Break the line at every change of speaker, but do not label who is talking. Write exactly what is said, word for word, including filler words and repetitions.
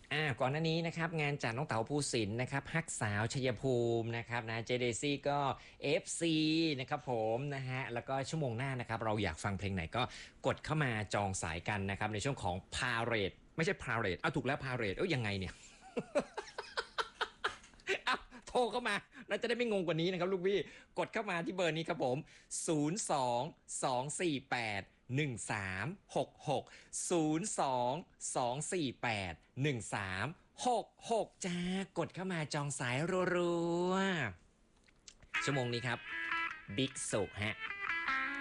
อ่าก่อนหน้านี้นะครับงานจากน้องเต๋าภูสินทร์นะครับฮักสาวชัยภูมินะครับนะเจเดซี่ก็ เอฟ ซี นะครับผมนะฮะแล้วก็ชั่วโมงหน้านะครับเราอยากฟังเพลงไหนก็กดเข้ามาจองสายกันนะครับในช่วงของ Parade ไม่ใช่ Parade เอาถูกแล้ว Parade เอ้ยยังไงเนี่ย อ่ะโทรเข้ามาแล้วจะได้ไม่งงกว่านี้นะครับลูกพี่กดเข้ามาที่เบอร์นี้ครับผมศูนย์ สอง สอง สี่ แปด หนึ่ง สาม หก หก ศูนย์ สอง สอง สี่ แปด หนึ่ง สาม หก หกจ้ากดเข้ามาจองสายรัวๆชั่วโมงนี้ครับบิ๊กสุฮะ